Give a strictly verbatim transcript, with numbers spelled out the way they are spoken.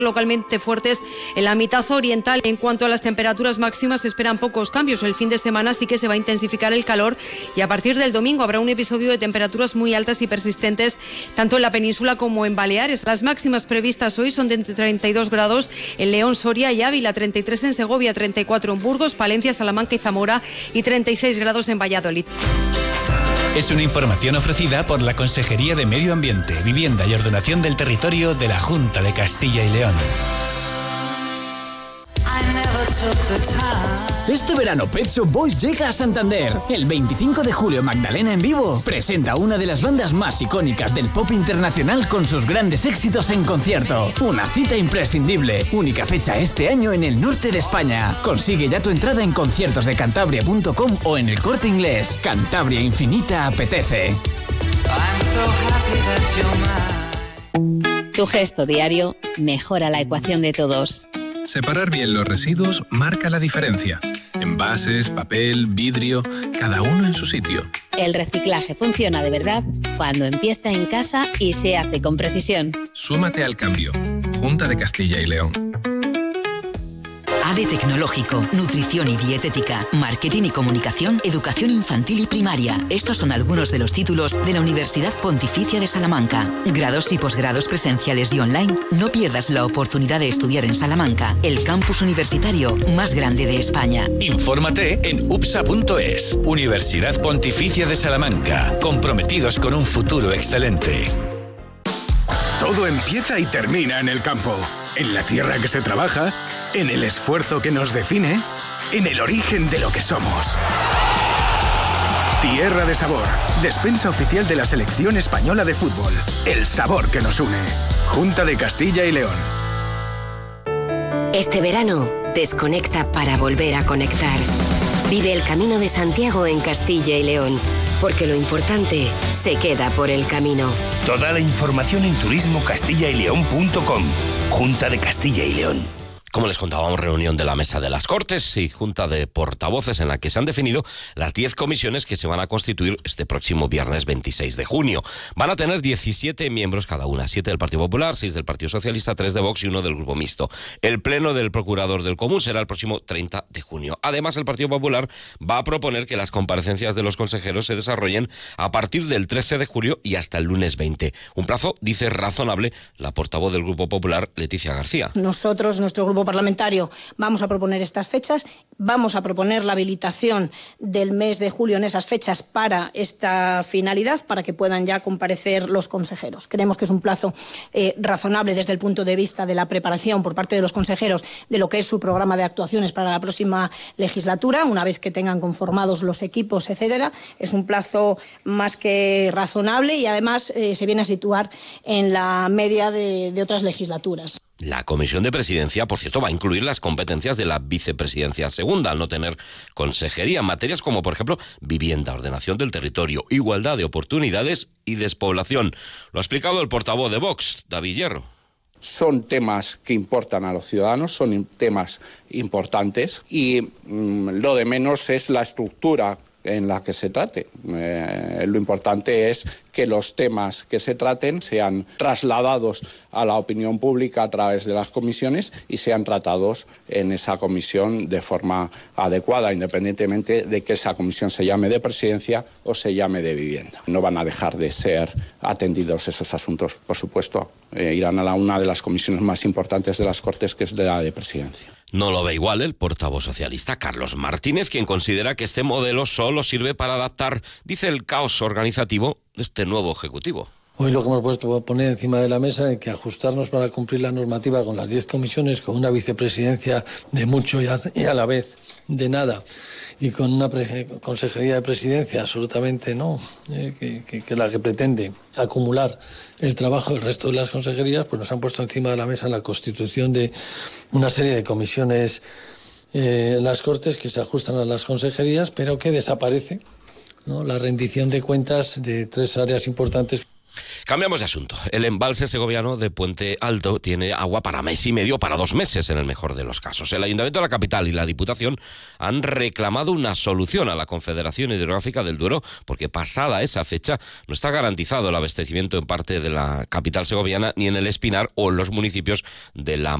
localmente fuertes en la mitad oriental. En cuanto a las temperaturas máximas, se esperan pocos cambios. El fin de semana sí que se va a intensificar el calor y a partir del domingo habrá un episodio de temperaturas muy altas y persistentes tanto en la península como en Baleares. Las máximas previstas hoy son de entre treinta y dos grados en León, Soria y Ávila, treinta y tres en Segovia, treinta y cuatro en Burgos, Palencia, Salamanca y Zamora y treinta y seis grados en Valladolid. Es una información ofrecida por la Consejería de Medio Ambiente, Vivienda y Ordenación del Territorio de la Junta de Castilla y León. Este verano Pet Shop Boys llega a Santander. El veinticinco de julio Magdalena en Vivo presenta una de las bandas más icónicas del pop internacional con sus grandes éxitos en concierto. Una cita imprescindible. Única fecha este año en el norte de España. Consigue ya tu entrada en conciertos de cantabria punto com o en el Corte Inglés. Cantabria Infinita apetece. Tu gesto diario mejora la ecuación de todos. Separar bien los residuos marca la diferencia. Envases, papel, vidrio, cada uno en su sitio. El reciclaje funciona de verdad cuando empieza en casa y se hace con precisión. Súmate al cambio. Junta de Castilla y León. A D E Tecnológico, Nutrición y Dietética, Marketing y Comunicación, Educación Infantil y Primaria. Estos son algunos de los títulos de la Universidad Pontificia de Salamanca. Grados y posgrados presenciales y online. No pierdas la oportunidad de estudiar en Salamanca, el campus universitario más grande de España. Infórmate en U P S A punto es. Universidad Pontificia de Salamanca. Comprometidos con un futuro excelente. Todo empieza y termina en el campo, en la tierra que se trabaja, en el esfuerzo que nos define, en el origen de lo que somos. Tierra de Sabor, despensa oficial de la Selección Española de Fútbol. El sabor que nos une. Junta de Castilla y León. Este verano, desconecta para volver a conectar. Vive el Camino de Santiago en Castilla y León, porque lo importante se queda por el camino. Toda la información en turismo castilla y león punto com. Junta de Castilla y León. Como les contábamos, reunión de la Mesa de las Cortes y Junta de Portavoces en la que se han definido las diez comisiones que se van a constituir este próximo viernes veintiséis de junio. Van a tener diecisiete miembros cada una, siete del Partido Popular, seis del Partido Socialista, tres de Vox y uno del Grupo Mixto. El pleno del Procurador del Común será el próximo treinta de junio. Además, el Partido Popular va a proponer que las comparecencias de los consejeros se desarrollen a partir del trece de julio y hasta el lunes veinte. Un plazo, dice, razonable la portavoz del Grupo Popular, Leticia García. Nosotros, nuestro grupo parlamentario, vamos a proponer estas fechas, vamos a proponer la habilitación del mes de julio en esas fechas para esta finalidad, para que puedan ya comparecer los consejeros. Creemos que es un plazo eh, razonable desde el punto de vista de la preparación por parte de los consejeros de lo que es su programa de actuaciones para la próxima legislatura, una vez que tengan conformados los equipos, etcétera. Es un plazo más que razonable y además eh, se viene a situar en la media de, de otras legislaturas. La Comisión de Presidencia, por cierto, va a incluir las competencias de la Vicepresidencia Segunda, al no tener consejería en materias como, por ejemplo, vivienda, ordenación del territorio, igualdad de oportunidades y despoblación. Lo ha explicado el portavoz de Vox, David Hierro. Son temas que importan a los ciudadanos, son temas importantes y mmm, lo de menos es la estructura en la que se trate. Eh, lo importante es que los temas que se traten sean trasladados a la opinión pública a través de las comisiones y sean tratados en esa comisión de forma adecuada, independientemente de que esa comisión se llame de presidencia o se llame de vivienda. No van a dejar de ser atendidos esos asuntos, por supuesto. Eh, irán a la, una de las comisiones más importantes de las Cortes, que es de la de presidencia. No lo ve igual el portavoz socialista Carlos Martínez, quien considera que este modelo solo sirve para adaptar, dice, el caos organizativo de este nuevo Ejecutivo. Hoy lo que hemos puesto a poner encima de la mesa es que ajustarnos para cumplir la normativa con las diez comisiones, con una vicepresidencia de mucho y a, y a la vez de nada, y con una pre- consejería de presidencia absolutamente no, eh, que, que, que la que pretende acumular el trabajo del resto de las consejerías, pues nos han puesto encima de la mesa la constitución de una serie de comisiones eh, en las Cortes que se ajustan a las consejerías, pero que desaparece, ¿no?, la rendición de cuentas de tres áreas importantes. Cambiamos de asunto. El embalse segoviano de Puente Alto tiene agua para mes y medio, para dos meses en el mejor de los casos. El Ayuntamiento de la capital y la Diputación han reclamado una solución a la Confederación Hidrográfica del Duero porque pasada esa fecha no está garantizado el abastecimiento en parte de la capital segoviana ni en el Espinar o en los municipios de la